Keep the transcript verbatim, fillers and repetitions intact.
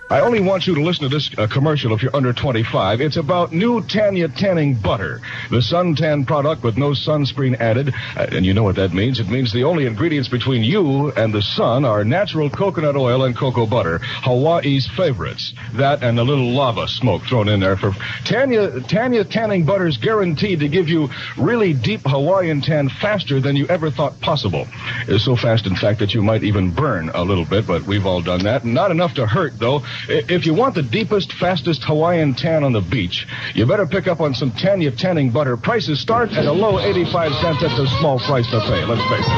I only want you to listen to this uh, commercial if you're under twenty-five. It's about new Tanya tanning butter, the suntan product with no sunscreen added. Uh, and you know what that means. It means the only ingredients between you and the sun are natural coconut oil and cocoa butter, Hawaii's favorites. That and a little lava smoke thrown in there. For Tanya, Tanya tanning butter is guaranteed to give you really deep Hawaiian tan faster than you ever thought possible. It's so fast, in fact, that you might even burn a little bit, but we've all done that. Not enough to hurt, though. If you want the deepest, fastest Hawaiian tan on the beach, you better pick up on some Tanya tanning butter. Prices start at a low eighty-five cents. That's a small price to pay, let's face it.